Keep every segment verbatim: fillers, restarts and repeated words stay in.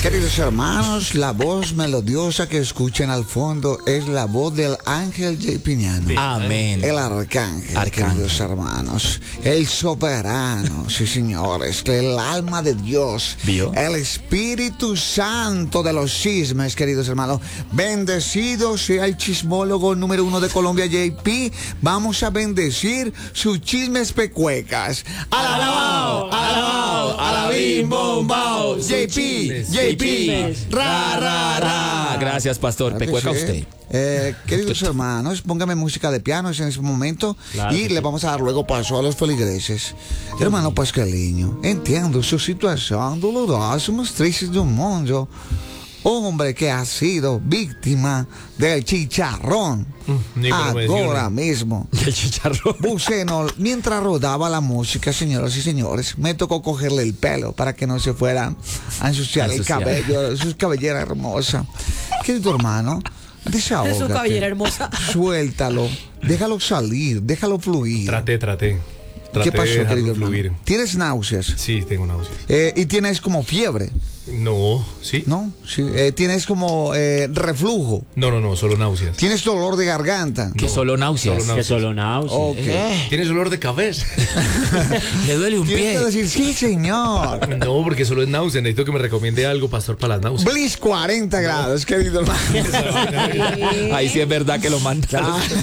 Queridos hermanos, la voz melodiosa que escuchan al fondo es la voz del ángel J. Piñano. Amén. El arcángel, Arcángel. queridos hermanos. El soberano, sí señores. El alma de Dios. ¿Vio? El Espíritu Santo de los chismes, queridos hermanos. Bendecido sea el chismólogo número uno de Colombia, J P. Vamos a bendecir sus chismes pecuecas. Alabao, alabao, alabim, bombao. J P, J P, ra, ra, ra. Gracias, pastor. Claro que Pecueca sí. usted. Eh, queridos hermanos, póngame música de piano en ese momento Claro y que le sí. vamos a dar luego paso a los feligreses. Hermano Pascaliño, entiendo su situación dolorosa, más triste del mundo. Hombre que ha sido víctima del chicharrón. Ni por Ahora mencionar. mismo. El chicharrón. Buceno, mientras rodaba la música, señoras y señores, me tocó cogerle el pelo para que no se fuera a ensuciar el Ensuciar. cabello, su cabellera hermosa. Querido hermano, desahógate. Su cabellera hermosa. Suéltalo, déjalo salir, déjalo fluir. Traté, traté. ¿Qué Traté de pasó, dejarlo querido hermano? fluir. ¿Tienes náuseas? Sí, tengo náuseas. Eh, y tienes como fiebre, No, ¿sí? ¿no? Sí. Eh, tienes como eh, reflujo. No, no, no, solo náuseas. Tienes dolor de garganta. Que solo náuseas. solo Que solo náuseas. Ok. ¿Tienes dolor de cabeza? Le duele un Tienes que pie. decir, sí, señor. No, porque solo es náusea. Necesito que me recomiende algo, pastor, para las náuseas. Bliss cuarenta grados, querido hermano. Ahí sí es verdad que lo manda.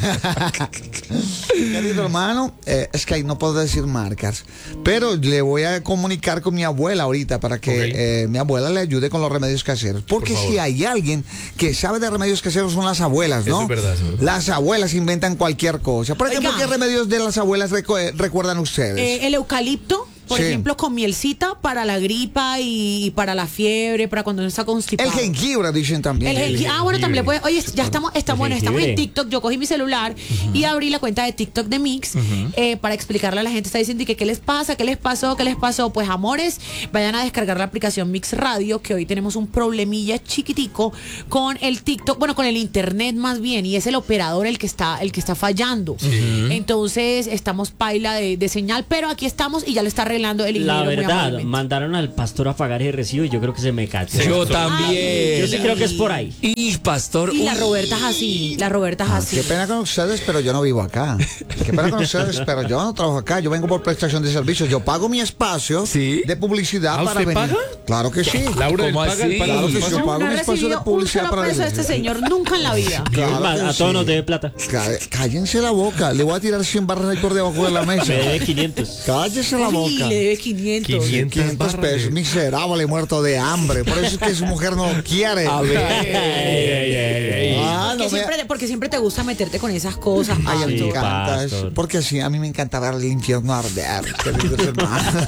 Querido hermano, eh, es que ahí no puedo decir marcas, pero le voy a comunicar con mi abuela ahorita para que Ok. eh, mi abuela le ayude con los remedios caseros. Porque Por favor. si hay alguien que sabe de remedios caseros son las abuelas, ¿no? Eso es verdad, eso es verdad. Las abuelas inventan cualquier cosa. Por ejemplo, Oiga. ¿qué remedios de las abuelas recu- eh, recuerdan ustedes? Eh, el eucalipto, por Sí. ejemplo, con mielcita para la gripa y, y para la fiebre, para cuando uno está constipado. El jengibre, dicen también. El jengibre. Ah, bueno, también le puede. Oye, ya estamos, estamos, bueno, estamos en jengibre. TikTok. Yo cogí mi celular y abrí la cuenta de TikTok de Mix eh, para explicarle a la gente. Está diciendo que qué les pasa, qué les pasó, qué les pasó. Pues, amores, vayan a descargar la aplicación Mix Radio, que hoy tenemos un problemilla chiquitico con el TikTok, bueno, con el internet más bien, y es el operador el que está, el que está fallando. Entonces, estamos paila de, de señal, pero aquí estamos y ya le está arreglando el La ingeniero muy verdad, amablemente. mandaron al pastor a pagar ese recibo y yo creo que se me cachó. Yo también. Yo sí creo que es por ahí. Y pastor. Y la uy. Roberta es así, la Roberta es así. Qué pena con ustedes, pero yo no vivo acá. Qué pena con ustedes, pero yo no trabajo acá. Yo vengo por prestación de servicios. Yo pago mi espacio ¿Sí? de publicidad ¿Ah, para usted venir. paga? Claro que sí. Laura, ¿Cómo ¿él paga, así? él paga Claro los que sí, espacios? yo pago No un ha espacio de recibido un publicidad solo para peso de venir. este señor nunca en la vida. Claro Más, que a todos sí. nos debe plata. Cá- Cállense la boca. Le voy a tirar cien barras ahí por debajo de la mesa. Me debe quinientos. Cállese la Uy, boca. le debe quinientos. quinientos. quinientos pesos. Miserable, muerto de hambre. Por eso es que su mujer no quiere. A ver. Ah, no Porque me- siempre, porque siempre te gusta meterte con esas cosas. Ay, a mí me Sí, encanta pastor. eso, porque sí, a mí me encanta ver el infierno arder, queridos hermanos.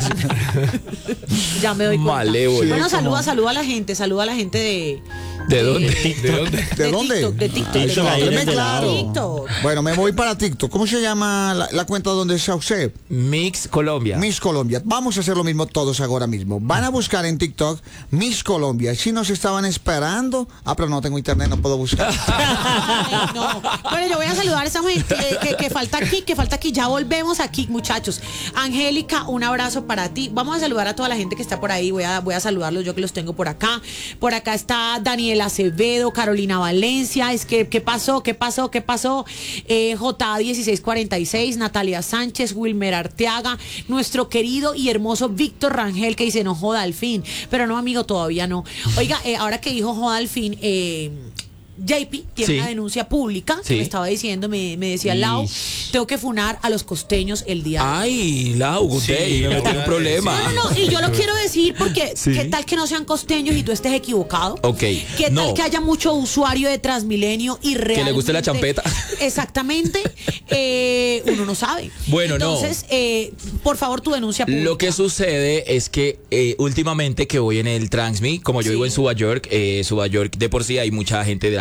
Ya me doy cuenta. Malévolo. Bueno, Sí, saluda, como- saluda a la gente, saluda a la gente de... ¿De dónde? ¿De dónde? ¿De dónde? TikTok, de TikTok. de TikTok, ahí TikTok. desde el lado. TikTok. Bueno, me voy para TikTok. ¿Cómo se llama la, la cuenta donde está usted? Mix Colombia. Miss Colombia. Vamos a hacer lo mismo todos ahora mismo. Van a buscar en TikTok Miss Colombia. Si nos estaban esperando. Ah, pero no tengo internet, no puedo buscar. Ay, no. Bueno, yo voy a saludar a esa gente que, que- que falta aquí, que falta aquí. Ya volvemos aquí, muchachos. Angélica, un abrazo para ti. Vamos a saludar a toda la gente que está por ahí. Voy a, voy a saludarlos yo que los tengo por acá. Por acá está Daniela Acevedo, Carolina Valencia. Es que, ¿qué pasó? ¿Qué pasó? ¿Qué pasó? Eh, J A dieciséis cuarenta y seis, Natalia Sánchez, Wilmer Arteaga, nuestro querido y hermoso Víctor Rangel, que dice, no joda al fin. Pero no, amigo, todavía no. Oiga, eh, ahora que dijo joda al fin, eh... J P tiene Sí. una denuncia pública que Sí. me estaba diciendo, me, me decía Lau, tengo que funar a los costeños el día de hoy. Ay, Lau, usted Sí, me metió ahora un problema. No, no, no, y yo lo quiero decir porque Sí. qué tal que no sean costeños y tú estés equivocado. Ok, ¿Qué tal no. que haya mucho usuario de Transmilenio y realmente... Que le guste la champeta. Exactamente. eh, uno no sabe. Bueno, no. Entonces, eh, por favor, tu denuncia pública. Lo que sucede es que eh, últimamente que voy en el Transmi, como yo Sí. vivo en Suba York, eh, Suba York de por sí hay mucha gente de,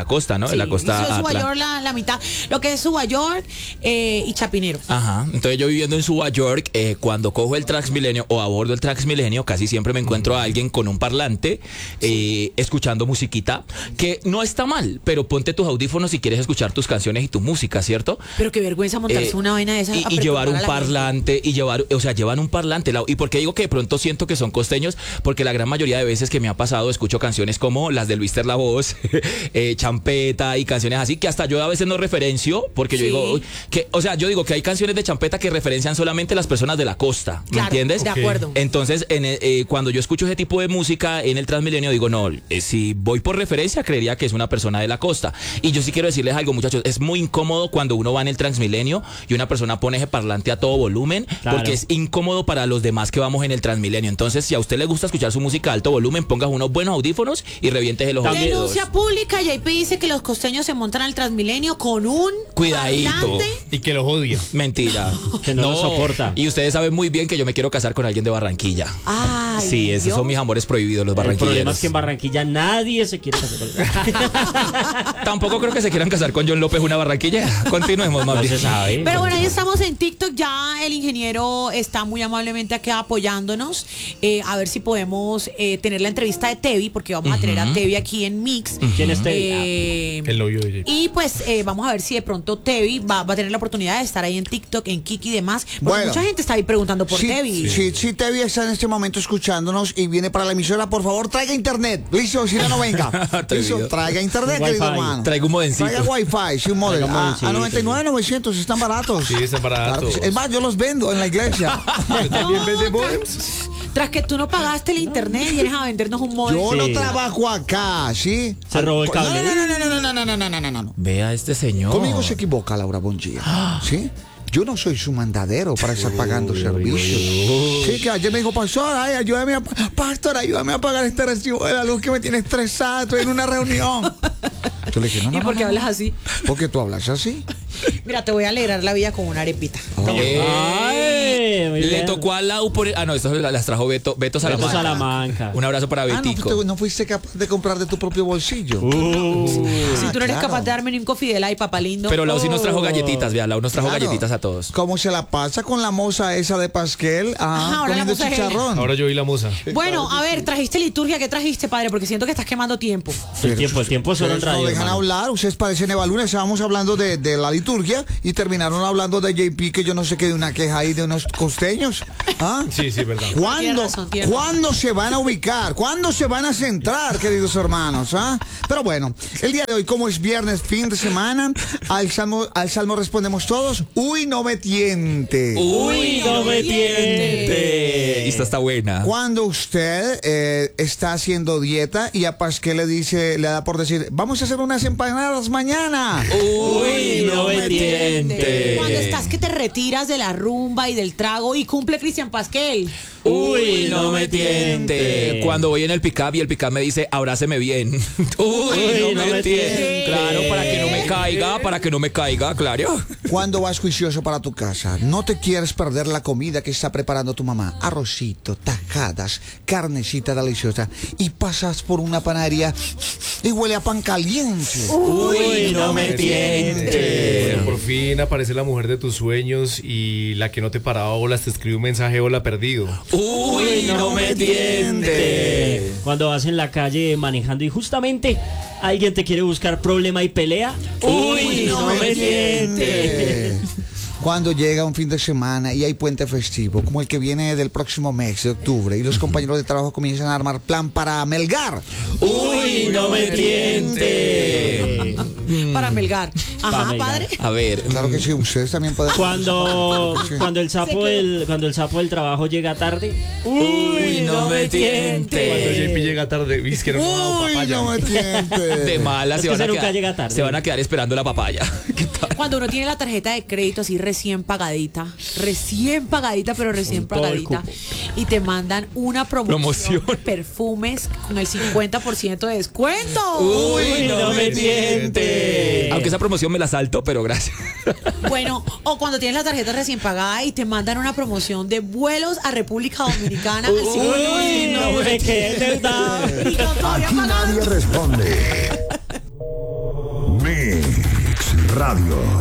la costa, ¿no? Sí, En la costa hizo Suba atlántica. York la, la mitad. Lo que es Suba York eh, y Chapinero. Ajá, entonces yo viviendo en Suba York, eh, cuando cojo el Transmilenio o abordo el Transmilenio, casi siempre me encuentro a alguien con un parlante eh, escuchando musiquita, que no está mal, pero ponte tus audífonos si quieres escuchar tus canciones y tu música, ¿cierto? Pero qué vergüenza montarse Eh, una vaina de esa. y, a y llevar perturbar un a la gente. parlante y llevar, o sea, llevan un parlante. la- ¿Y por qué digo que de pronto siento que son costeños? Porque la gran mayoría de veces que me ha pasado escucho canciones como las de Luis Ter La Voz, eh, Champeta y canciones así que hasta yo a veces no referencio porque yo Sí. digo uy, que, o sea, yo digo que hay canciones de Champeta que referencian solamente las personas de la costa, ¿me Claro, entiendes? de acuerdo. Entonces, en el- eh, cuando yo escucho ese tipo de música en el Transmilenio, digo, no, eh, si voy por referencia, creería que es una persona de la costa. Y yo sí quiero decirles algo, muchachos, es muy incómodo cuando uno va en el Transmilenio y una persona pone ese parlante a todo volumen, Claro. porque es incómodo para los demás que vamos en el Transmilenio. Entonces, si a usted le gusta escuchar su música a alto volumen, ponga unos buenos audífonos y reviéntese los También- oídos. Denuncia pública, J P dice que los costeños se montan al Transmilenio con un Cuidadito. parlante. Y que los odia. Mentira. Que no lo soporta. Y ustedes saben muy bien que yo me quiero casar con alguien de Barranquilla. Ay, Sí, esos Dios. son mis amores prohibidos, los El problema barranquilleros. es que en Barranquilla nadie se quiere casar. Tampoco creo que se quieran casar con John López, una barranquillera. Continuemos, más No bien. se sabe. Pero bueno, ahí estamos en TikTok. Ya el ingeniero está muy amablemente aquí apoyándonos. Eh, a ver si podemos eh, tener la entrevista de Tevi, porque vamos a tener a Tevi aquí en Mix. ¿Quién es Tevi? Eh, El novio de J P. y pues eh, vamos a ver si de pronto Tevi va, va a tener la oportunidad de estar ahí en TikTok, en Kiki y demás. Porque Bueno. mucha gente está ahí preguntando por Si, Tevi. si, si Tevi está en este momento escuchándonos y viene para la emisora, por favor, traiga internet. Listo, si no, no venga. Listo, Atrevido. traiga internet, Un querido wifi. hermano. Traiga un modencito. Traiga wifi, sí, un modem. Traiga un A, modencito. a noventa y nueve, novecientos están baratos. Sí, están baratos. que sí. Es más, yo los vendo en la iglesia. ¿También No, vende tras- modems? Tras que tú no pagaste el internet y vienes a vendernos un modem. Yo Sí. no trabajo acá, ¿sí? Se robó el cable. No, no, no, no, no, no, no, no, no, no, no, no, no. Vea a este señor. Conmigo se equivoca, Laura Bongia. ¿Sí? Yo no soy su mandadero para estar pagando servicios. Sí, que ayer me dijo, pastor, ay, ayúdame a, pastor, ayúdame a pagar este recibo de la luz que me tiene estresado, estoy en una reunión. Yo le dije, no, no, ¿Y por no, qué no, hablas no. así? ¿Por qué tú hablas así? Mira, te voy a alegrar la vida con una arepita. Eh, Ay, muy le bien. tocó a Lau por... Ah, no, esto las trajo Beto, Beto Beto Salamanca. Salamanca. Un abrazo para Ah, no, Betico. pues, tú no fuiste capaz de comprar de tu propio bolsillo. Uh, Si tú no eres claro. capaz de darme ni un cofidela y papá lindo. Pero Lau sí nos trajo Oh. galletitas, vea, Lau nos trajo Claro. galletitas a todos. ¿Cómo se la pasa con la moza esa de Pasquel? Ah, Ajá, ahora la comiendo moza es ella. chicharrón. Ahora yo vi la musa. Bueno, a ver, trajiste liturgia. ¿Qué trajiste, padre? Porque siento que estás quemando tiempo. el tiempo, el tiempo solo en Ustedes no radio. dejan hermano. hablar, ustedes parecen Eva Luna, estábamos hablando de, de la liturgia y terminaron hablando de J P, que yo no sé qué, de una queja ahí de unos costeños. ¿Ah? Sí, sí, verdad. Tiene ¿Cuándo, razón, tiene ¿Cuándo se van a ubicar? ¿Cuándo se van a centrar, queridos hermanos? ¿Ah? Pero bueno, el día de hoy, como es viernes, fin de semana, al salmo, al salmo respondemos todos, uy, no me tiente. Uy, no me tiente. Esta está buena. Cuando usted eh, está haciendo dieta y a Pasquel le dice, le da por decir, vamos a hacer unas empanadas mañana. Uy, no me tiente. Cuando estás que te retiras de la rumba y del trago y cumple Cristian Pasquel. Uy, no me tiente. Cuando voy en el pick-up y el pick-up me dice, abráceme bien. Uy, no me tiente. Claro, para que no me caiga, para que no me caiga, claro. Cuando vas juicioso para tu casa, no te quieres perder la comida que está preparando tu mamá. Arrocito, tajadas, carnecita deliciosa. Y pasas por una panadería y huele a pan caliente. Uy, no me tiente. Por fin aparece la mujer de tus sueños y la que no te paraba bolas te escribe un mensaje hola perdido. Uy, no me tiente. Cuando vas en la calle manejando y justamente alguien te quiere buscar problema y pelea. Uy, no me tiente. Cuando llega un fin de semana y hay puente festivo, como el que viene del próximo mes de octubre, y los compañeros de trabajo comienzan a armar plan para melgar. Uy, no me tiente. Para Melgar. Pa' Ajá, Melgar. padre. A ver. Claro que sí, ustedes también pueden. Cuando, Sí. cuando el sapo del, cuando el sapo del trabajo llega tarde. Uy, no me Cuando tiente. J P llega tarde, viste que no me ha dado Uy, papaya. no me tiente. De mala Es se que van, a ese nunca quedar, llega tarde. se van a quedar esperando la papaya. ¿Qué tal? Cuando uno tiene la tarjeta de crédito así recién pagadita, recién pagadita, pero recién Con todo el pagadita, y te mandan una promoción, Promoción. de perfumes con el cincuenta por ciento de descuento. Uy, no me tiente. Aunque esa promoción me la salto, pero gracias. Bueno, o cuando tienes la tarjeta recién pagada y te mandan una promoción de vuelos a República Dominicana al cincuenta por Uy, ciento. no me quede verdad. Y yo todavía Aquí pagando. nadie responde. Radio.